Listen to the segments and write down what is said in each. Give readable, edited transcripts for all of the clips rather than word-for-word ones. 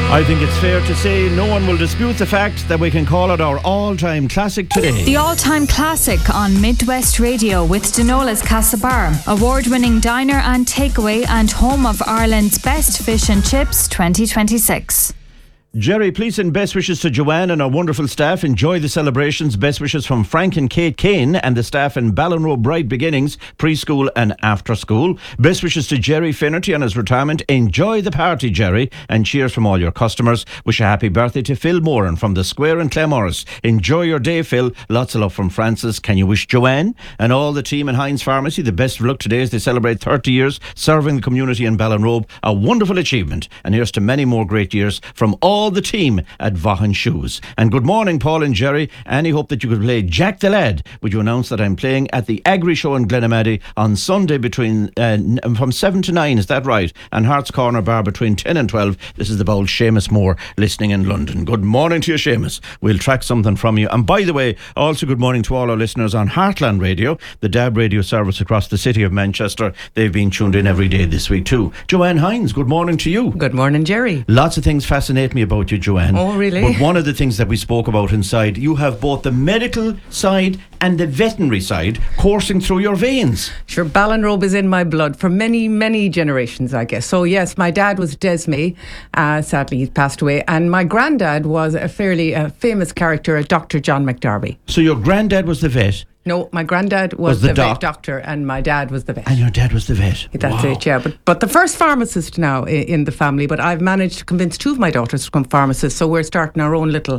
I think it's fair to say no one will dispute the fact that we can call it our all-time classic today. The all-time classic on Midwest Radio with Denola's Castlebar, award-winning diner and takeaway and home of Ireland's best fish and chips 2026. Jerry, please send best wishes to Joanne and our wonderful staff. Enjoy the celebrations. Best wishes from Frank and Kate Kane and the staff in Ballinrobe Bright Beginnings, preschool and after school. Best wishes to Jerry Finnerty on his retirement. Enjoy the party, Jerry, and cheers from all your customers. Wish a happy birthday to Phil Moran from the Square in Claremorris. Enjoy your day, Phil. Lots of love from Francis. Can you wish Joanne and all the team in Heinz Pharmacy the best of luck today as they celebrate 30 years serving the community in Ballinrobe? A wonderful achievement. And here's to many more great years from all the team at Vaughan Shoes. And good morning, Paul and Jerry. Any hope that you could play Jack the Lad? Would you announce that I'm playing at the Agri Show in Glenamaddy on Sunday between from 7 to 9, is that right? And Hearts Corner Bar between 10 and 12. This is the bold Seamus Moore listening in London. Good morning to you, Seamus. We'll track something from you. And by the way, also good morning to all our listeners on Heartland Radio, the DAB radio service across the city of Manchester. They've been tuned in every day this week too. Joanne Hines, good morning to you. Good morning, Jerry. Lots of things fascinate me about you, Joanne. Oh, really? But one of the things that we spoke about inside, you have both the medical side and the veterinary side coursing through your veins. Sure, Ballinrobe is in my blood for many, many generations, I guess. So yes, my dad was Desmay. Sadly, he passed away. And my granddad was a fairly famous character, Dr. John McDarby. So your granddad was the vet? No, my granddad was the vet doctor and my dad was the vet. And your dad was the vet? That's it, yeah. But the first pharmacist now in the family, but I've managed to convince two of my daughters to become pharmacists, so we're starting our own little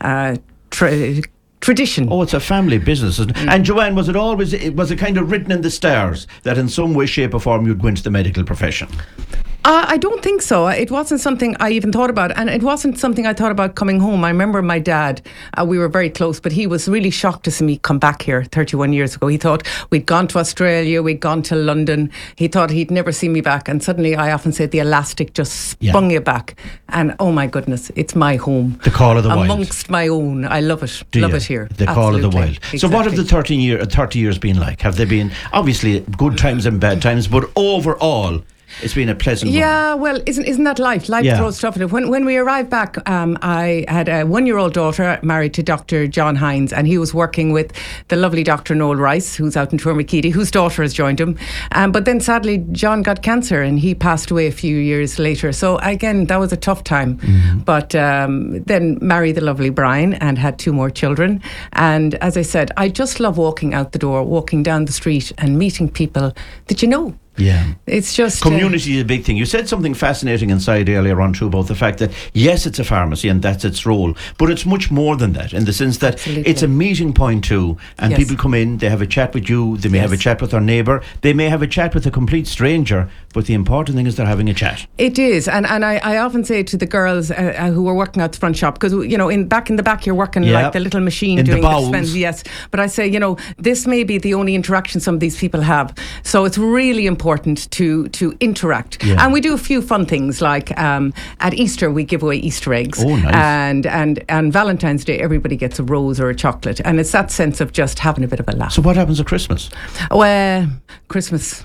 tradition. Oh, it's a family business, isn't it? And Joanne, was it kind of written in the stars that in some way, shape or form you'd go into the medical profession? I don't think so. It wasn't something I even thought about, and it wasn't something I thought about coming home. I remember my dad, we were very close, but he was really shocked to see me come back here 31 years ago. He thought we'd gone to Australia, we'd gone to London. He thought he'd never see me back, and suddenly I often say the elastic just spun you back, and oh my goodness, it's my home. The call of the wild. Amongst my own. I love it. Love it here. The call of the wild. Exactly. So what have the 30 years been like? Have they been, obviously, good times and bad times, but overall, it's been a pleasant one. Well, isn't that life? Life throws stuff at it. When we arrived back, I had a 1-year-old daughter married to Dr. John Hines, and he was working with the lovely Dr. Noel Rice, who's out in Tourmakeedy, whose daughter has joined him. But then sadly, John got cancer and he passed away a few years later. So again, that was a tough time. Mm-hmm. But then married the lovely Brian and had 2 more children. And as I said, I just love walking out the door, walking down the street and meeting people that you know. Yeah. It's just... Community is a big thing. You said something fascinating inside earlier on too about the fact that, yes, it's a pharmacy and that's its role, but it's much more than that in the sense that it's a meeting point too, and people come in, they have a chat with you, they may have a chat with their neighbour, they may have a chat with a complete stranger, but the important thing is they're having a chat. It is, and I often say to the girls who are working out the front shop, because, you know, back in the back you're working like the little machine in doing the bowels. Yes, but I say, you know, this may be the only interaction some of these people have, so it's really important to interact. And we do a few fun things, like at Easter we give away Easter eggs. Oh, nice. And Valentine's Day everybody gets a rose or a chocolate, and it's that sense of just having a bit of a laugh. So what happens at Christmas? Well, Christmas.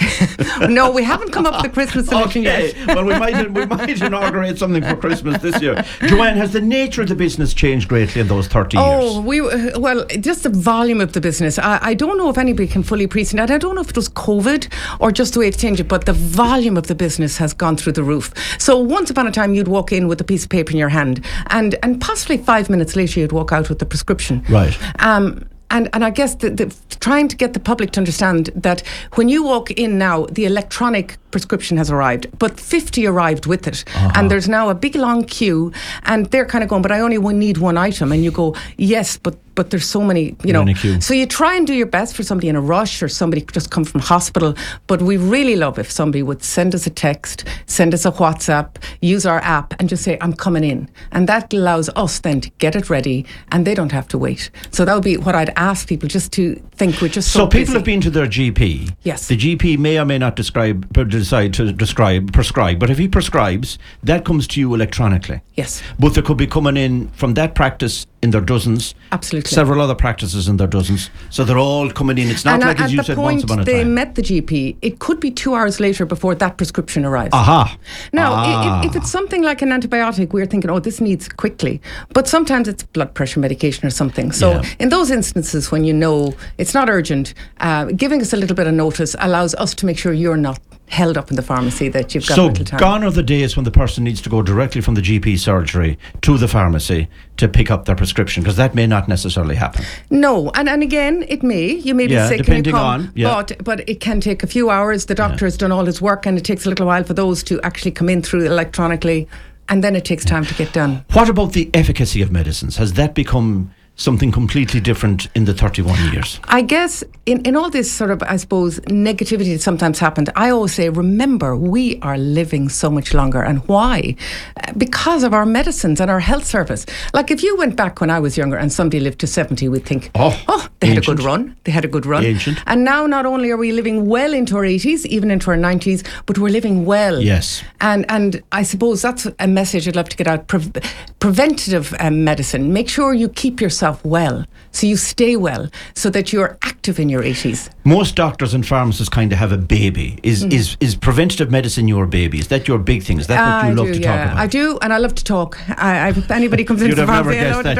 No, we haven't come up with the Christmas solution yet. Well, we might inaugurate something for Christmas this year. Joanne, has the nature of the business changed greatly in those 30 years? Well, just the volume of the business. I don't know if anybody can fully appreciate it. I don't know if it was COVID or just the way it's changed, but the volume of the business has gone through the roof. So once upon a time you'd walk in with a piece of paper in your hand, and possibly 5 minutes later you'd walk out with the prescription. Right. And I guess trying to get the public to understand that when you walk in now, the electronic prescription has arrived, but 50 arrived with it. And there's now a big long queue, and they're kind of going, but I only need one item. And you go, yes, but there's so many, you know. So you try and do your best for somebody in a rush or somebody just come from hospital. But we really love if somebody would send us a text, send us a WhatsApp, use our app and just say, I'm coming in. And that allows us then to get it ready and they don't have to wait. So that would be what I'd ask people, just to think we're just so people busy. have been to their GP. Yes. The GP may or may not decide to prescribe, but if he prescribes, that comes to you electronically. Yes. But there could be coming in from that practice in their dozens. Absolutely. Several other practices in their dozens. So they're all coming in. It's not like, as you said, once upon a time. At the point they met the GP, it could be 2 hours later before that prescription arrives. Aha. Now, if it's something like an antibiotic, we're thinking, oh, this needs quickly. But sometimes it's blood pressure medication or something. So in those instances, when you know it's not urgent, giving us a little bit of notice allows us to make sure you're not held up in the pharmacy, that you've got a little time. So gone are the days when the person needs to go directly from the GP surgery to the pharmacy to pick up their prescription, because that may not necessarily happen. No, and again, you may be sick and you come, but it can take a few hours. The doctor has done all his work, and it takes a little while for those to actually come in through electronically, and then it takes time to get done. What about the efficacy of medicines? Has that become something completely different in the 31 years? I guess in all this sort of, I suppose, negativity that sometimes happened, I always say, remember, we are living so much longer. And why? Because of our medicines and our health service. Like if you went back when I was younger and somebody lived to 70, we'd think, they had a good run. They had a good run. Ancient. And now not only are we living well into our 80s, even into our 90s, but we're living well. Yes. And I suppose that's a message I'd love to get out. Preventative medicine. Make sure you keep yourself well, so you stay well, so that you're active in your 80s. Most doctors and pharmacists kind of have a baby. Is preventative medicine your baby? Is that your big thing? Is that what you love to talk about? I do, and I love to talk. If anybody comes into the pharmacy, I love to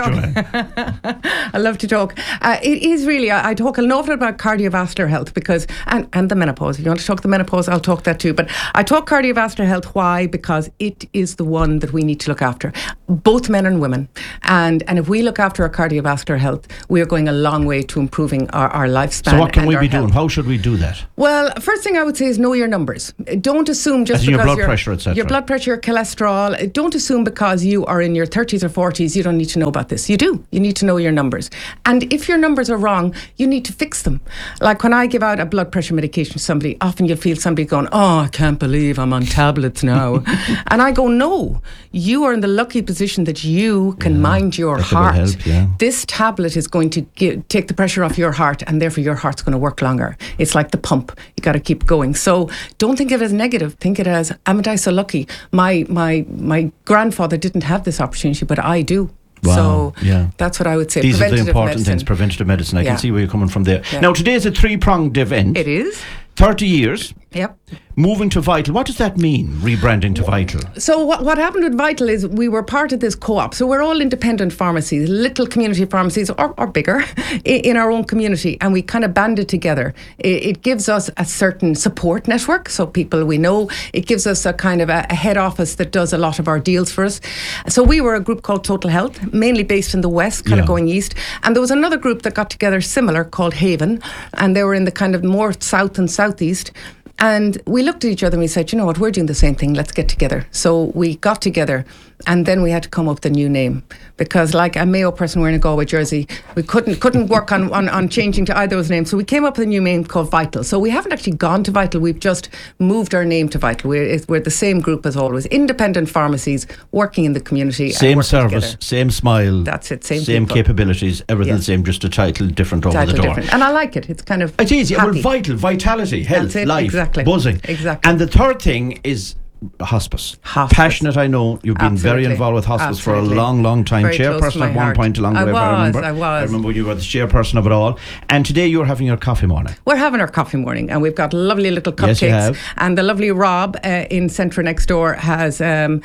talk. I love to talk. It is really, I talk an awful lot about cardiovascular health, because, and the menopause. If you want to talk the menopause, I'll talk that too. But I talk cardiovascular health. Why? Because it is the one that we need to look after, both men and women. And if we look after our cardiovascular health, we are going a long way to improving our lifespan. So what can we be doing? How should we do that? Well, first thing I would say is know your numbers. Don't assume just because your blood pressure, etc. Your blood pressure, your cholesterol. Don't assume because you are in your 30s or 40s, you don't need to know about this. You do. You need to know your numbers. And if your numbers are wrong, you need to fix them. Like when I give out a blood pressure medication to somebody, often you'll feel somebody going, oh, I can't believe I'm on tablets now. And I go, no, you are in the lucky position that you can mind your heart. Help, This tablet is going to take the pressure off your heart, and therefore your heart's going to work longer. It's like the pump. You got to keep going. So don't think of it as negative. Think it as, am I so lucky? My grandfather didn't have this opportunity, but I do. Wow, so that's what I would say. These are the important things, preventative medicine. I can see where you're coming from there. Now, today is a 3-pronged event. It is. 30 years. Yep. Moving to Vital. What does that mean, rebranding to Vital? So what happened with Vital is we were part of this co-op. So we're all independent pharmacies, little community pharmacies or bigger in our own community. And we kind of banded together. It gives us a certain support network. So people we know. It gives us a kind of a head office that does a lot of our deals for us. So we were a group called Total Health, mainly based in the west, kind of going east. And there was another group that got together similar called Haven. And they were in the kind of more south and southeast. And we looked at each other and we said, you know what, we're doing the same thing, let's get together. So we got together, and then we had to come up with a new name, because like a Mayo person wearing a Galway jersey, we couldn't work on changing to either of those names. So we came up with a new name called Vital. So we haven't actually gone to Vital, we've just moved our name to Vital. We're the same group as always, independent pharmacies working in the community. Same service, same smile. That's it, same capabilities, everything the same, just a title different over the door. Different. And I like it, it's kind of it's easy. Happy. Well, Vital, vitality, health, life, exactly. Buzzing. Exactly. And the third thing is hospice. Passionate, I know. You've been very involved with hospice for a long, long time. Very chairperson at one point along the way, I remember. I remember you were the chairperson of it all. And today you're having your coffee morning. We're having our coffee morning, and we've got lovely little cupcakes. Yes, and the lovely Rob in Centra next door has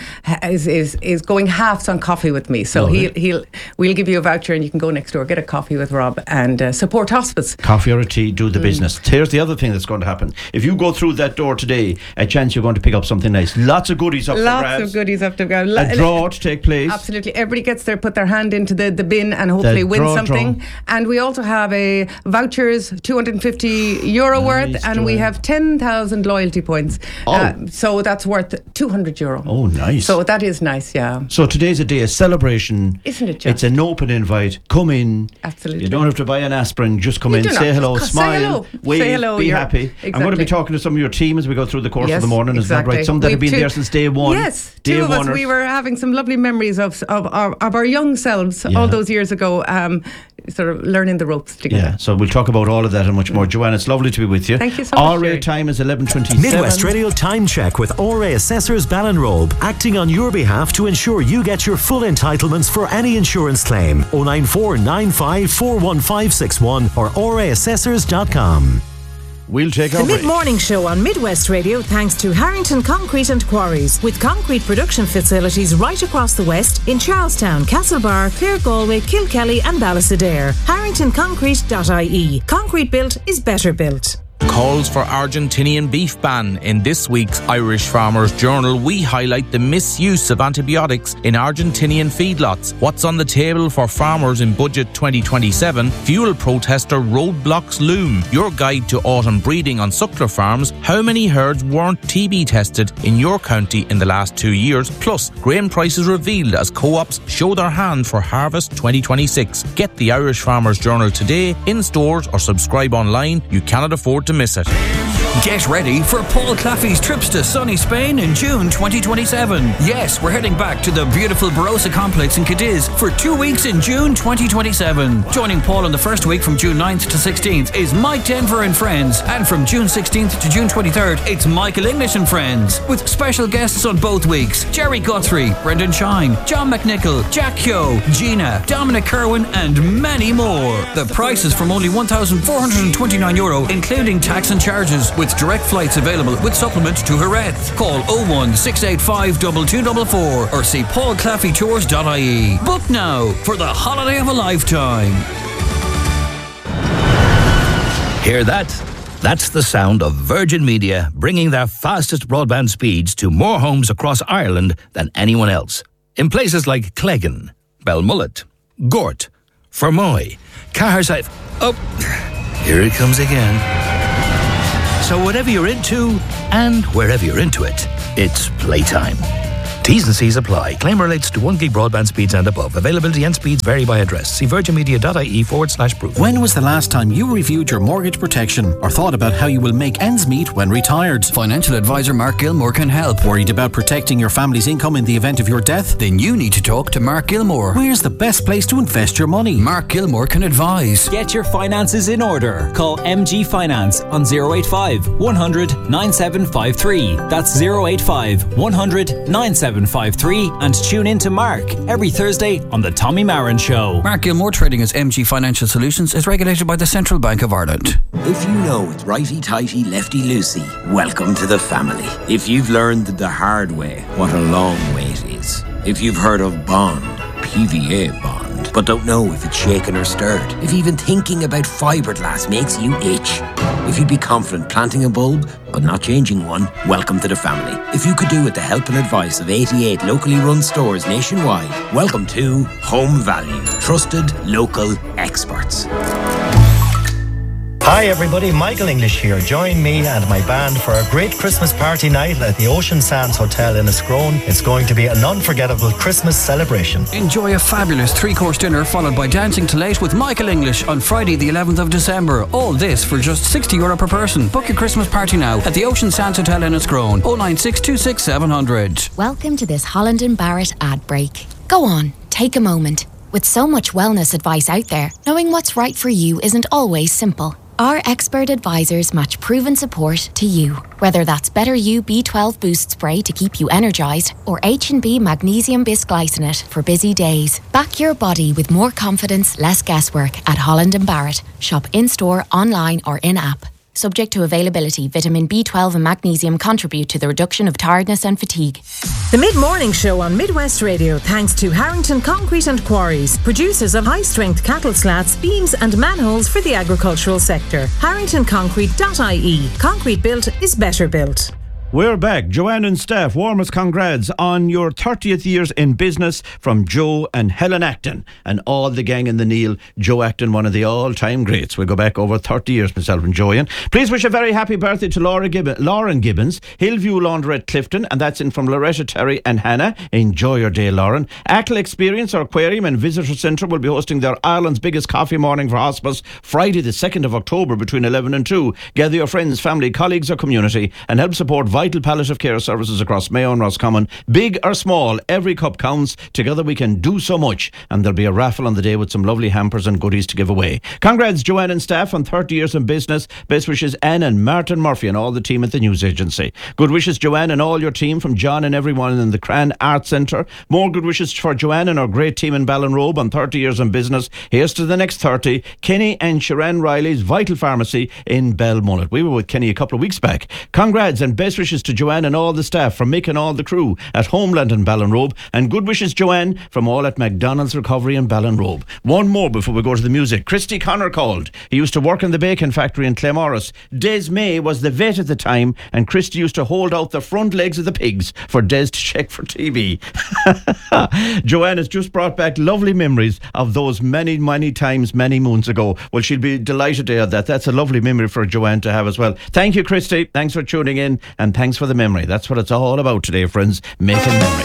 is going halves on coffee with me. So we'll give you a voucher, and you can go next door, get a coffee with Rob, and support hospice. Coffee or a tea, do the business. Here's the other thing that's going to happen. If you go through that door today, a chance you're going to pick up something nice. Lots of goodies up for grabs. Lots of goodies up to grab. A draw to take place. Absolutely. Everybody gets there, put their hand into the bin, and hopefully win something. And we also have a vouchers, €250 worth, and we have 10,000 loyalty points. So that's worth €200. Oh, nice. So that is nice, yeah. So today's a day of celebration. Isn't it just? It's an open invite. Come in. Absolutely. You don't have to buy an aspirin. Just come in, say hello, smile, wave, be happy. Exactly. I'm going to be talking to some of your team as we go through the course of the morning. Is that right? Some that They've been there since day one. Yes, two of us. We were having some lovely memories of our young selves all those years ago, sort of learning the ropes together. Yeah, so we'll talk about all of that and much more. Joanne, it's lovely to be with you. Thank you so much. RA time is 11:27. Midwest Radio Time Check with RA Assessors Ballinrobe, acting on your behalf to ensure you get your full entitlements for any insurance claim. 094 95 41561 or raassessors.com. We'll take the over. Mid-morning show on Midwest Radio thanks to Harrington Concrete and Quarries, with concrete production facilities right across the West in Charlestown, Castlebar, Clare Galway, Kilkelly and Ballysadair. HarringtonConcrete.ie. Concrete built is better built. Calls for Argentinian beef ban. In this week's Irish Farmers Journal, we highlight the misuse of antibiotics in Argentinian feedlots. What's on the table for farmers in Budget 2027? Fuel protester roadblocks loom. Your guide to autumn breeding on suckler farms. How many herds weren't TB tested in your county in the last 2 years? Plus, grain prices revealed as co-ops show their hand for harvest 2026. Get the Irish Farmers Journal today, in stores or subscribe online. You cannot afford to miss it. Get ready for Paul Claffey's trips to sunny Spain in June 2027. Yes, we're heading back to the beautiful Barossa complex in Cadiz for 2 weeks in June 2027. Joining Paul in the first week from June 9th to 16th is Mike Denver and Friends, and from June 16th to June 23rd it's Michael English and Friends, with special guests on both weeks: Jerry Guthrie, Brendan Shine, John McNichol, Jack Kyo, Gina, Dominic Kerwin and many more. The price is from only €1,429, including tax and charges, with direct flights available with supplement to Jerez. Call 01 685 2244 or see paulclaffeytours.ie. Book now for the holiday of a lifetime. Hear that? That's the sound of Virgin Media bringing their fastest broadband speeds to more homes across Ireland than anyone else. In places like Cleggan, Belmullet, Gort, Fermoy, Caherside. Oh, here it comes again. So whatever you're into, and wherever you're into it, it's playtime. T's and C's apply. Claim relates to 1 gig broadband speeds and above. Availability and speeds vary by address. See virginmedia.ie/proof. When was the last time you reviewed your mortgage protection or thought about how you will make ends meet when retired? Financial advisor Mark Gilmore can help. Worried about protecting your family's income in the event of your death? Then you need to talk to Mark Gilmore. Where's the best place to invest your money? Mark Gilmore can advise. Get your finances in order. Call MG Finance on 085 100 9753. That's 085 100 9753. And tune in to Mark every Thursday on The Tommy Marin Show. Mark Gilmore, trading as MG Financial Solutions, is regulated by the Central Bank of Ireland. If you know it's righty-tighty, lefty-loosey, welcome to the family. If you've learned the hard way what a long wait is. If you've heard of Bond, PVA Bond, but don't know if it's shaken or stirred. If even thinking about fiberglass makes you itch. If you'd be confident planting a bulb, but not changing one, welcome to the family. If you could do with the help and advice of 88 locally run stores nationwide, welcome to Home Value. Trusted local experts. Hi everybody, Michael English here. Join me and my band for a great Christmas party night at the Ocean Sands Hotel in Escrone. It's going to be an unforgettable Christmas celebration. Enjoy a fabulous 3-course dinner followed by dancing till late with Michael English on Friday the 11th of December. All this for just €60 per person. Book your Christmas party now at the Ocean Sands Hotel in Escrone. 09626 700. Welcome to this Holland & Barrett ad break. Go on, take a moment. With so much wellness advice out there, knowing what's right for you isn't always simple. Our expert advisors match proven support to you. Whether that's Better You B12 Boost Spray to keep you energised or H&B Magnesium Bisglycinate for busy days. Back your body with more confidence, less guesswork at Holland & Barrett. Shop in-store, online or in-app. Subject to availability, vitamin B12 and magnesium contribute to the reduction of tiredness and fatigue. The Mid-Morning Show on Midwest Radio thanks to Harrington Concrete and Quarries, producers of high-strength cattle slats, beams and manholes for the agricultural sector. HarringtonConcrete.ie. Concrete built is better built. We're back. Joanne and staff, warmest congrats on your 30th years in business from Joe and Helen Acton and all the gang in the Neil. Joe Acton, one of the all-time greats. We'll go back over 30 years, myself and Joanne. Please wish a very happy birthday to Lauren Gibbons, Hillview Laundrette Clifton, and that's in from Loretta, Terry and Hannah. Enjoy your day, Lauren. Ackle Experience, our aquarium and visitor centre, will be hosting their Ireland's biggest coffee morning for hospice Friday the 2nd of October between 11 and 2. Gather your friends, family, colleagues or community and help support vital palliative care services across Mayo and Roscommon. Big or small, every cup counts. Together we can do so much. And there'll be a raffle on the day with some lovely hampers and goodies to give away. Congrats, Joanne and staff, on 30 years in business. Best wishes, Anne and Martin Murphy and all the team at the news agency. Good wishes, Joanne, and all your team, from John and everyone in the Cran Arts Centre. More good wishes for Joanne and our great team in Ballinrobe on 30 years in business. Here's to the next 30. Kenny and Sharon Riley's Vital Pharmacy in Belmullet. We were with Kenny a couple of weeks back. Congrats and best wishes to Joanne and all the staff, from Mick and all the crew at Homeland in Ballinrobe. And good wishes, Joanne, from all at McDonald's Recovery in Ballinrobe. One more before we go to the music. Christy Connor called. He used to work in the bacon factory in Claremorris. Des May was the vet at the time, and Christy used to hold out the front legs of the pigs for Des to check for TB. Joanne has just brought back lovely memories of those many, many times, many moons ago. Well, she'll be delighted to hear that. That's a lovely memory for Joanne to have as well. Thank you, Christy. Thanks for tuning in, and thanks for the memory. That's what it's all about today, friends, making memories.